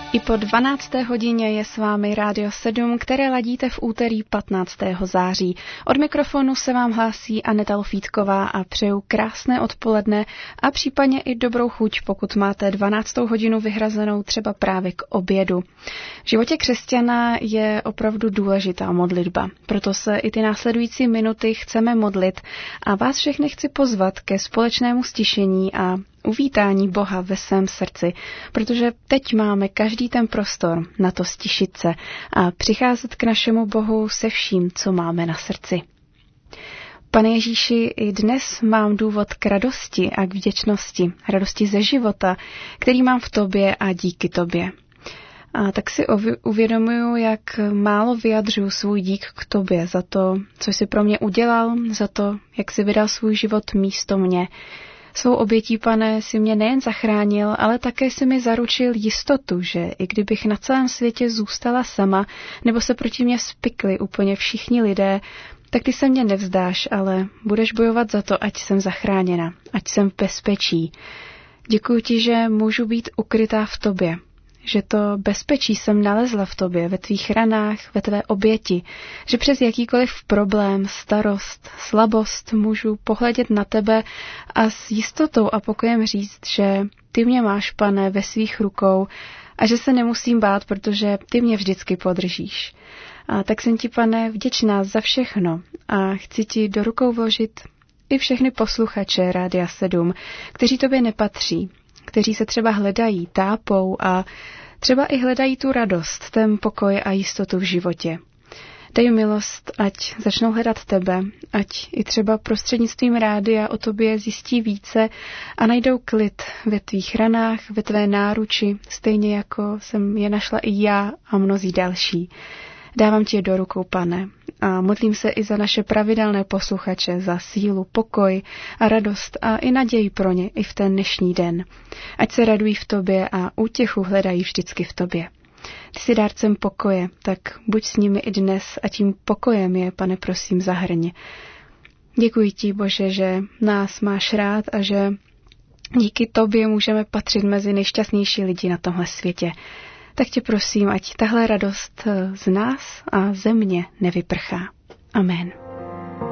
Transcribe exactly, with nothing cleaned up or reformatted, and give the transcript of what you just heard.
I po dvanácté hodině je s vámi Rádio sedm, které ladíte v úterý patnáctého září. Od mikrofonu se vám hlásí Aneta Lofítková a přeju krásné odpoledne a případně i dobrou chuť, pokud máte dvanáctou hodinu vyhrazenou třeba právě k obědu. V životě křesťana je opravdu důležitá modlitba, proto se i ty následující minuty chceme modlit a vás všechny chci pozvat ke společnému stišení a uvítání Boha ve svém srdci, protože teď máme každý ten prostor na to stišit se a přicházet k našemu Bohu se vším, co máme na srdci. Pane Ježíši, i dnes mám důvod k radosti a k vděčnosti, radosti ze života, který mám v tobě a díky tobě. A tak si uvědomuju, jak málo vyjadřuju svůj dík k tobě za to, co jsi pro mě udělal, za to, jak jsi vydal svůj život místo mě. Svou obětí, Pane, si mě nejen zachránil, ale také si mi zaručil jistotu, že i kdybych na celém světě zůstala sama, nebo se proti mě spikli úplně všichni lidé, tak ty se mě nevzdáš, ale budeš bojovat za to, ať jsem zachráněna, ať jsem v bezpečí. Děkuji ti, že můžu být ukrytá v tobě, že to bezpečí jsem nalezla v tobě, ve tvých ranách, ve tvé oběti, že přes jakýkoliv problém, starost, slabost můžu pohledět na tebe a s jistotou a pokojem říct, že ty mě máš, Pane, ve svých rukou a že se nemusím bát, protože ty mě vždycky podržíš. A tak jsem ti, Pane, vděčná za všechno a chci ti do rukou vložit i všechny posluchače Rádia sedm, kteří tobě nepatří, kteří se třeba hledají, tápou a třeba i hledají tu radost, ten pokoj a jistotu v životě. Dej milost, ať začnou hledat tebe, ať i třeba prostřednictvím rádia o tobě zjistí více a najdou klid ve tvých ranách, ve tvé náruči, stejně jako jsem je našla i já a mnozí další. Dávám ti je do rukou, Pane, a modlím se i za naše pravidelné posluchače, za sílu, pokoj a radost a i naději pro ně i v ten dnešní den. Ať se radují v tobě a útěchu hledají vždycky v tobě. Ty jsi dárcem pokoje, tak buď s nimi i dnes a tím pokojem je, Pane, prosím, zahrň. Děkuji ti, Bože, že nás máš rád a že díky tobě můžeme patřit mezi nejšťastnější lidi na tomhle světě. Tak tě prosím, ať tahle radost z nás a ze mě nevyprchá. Amen.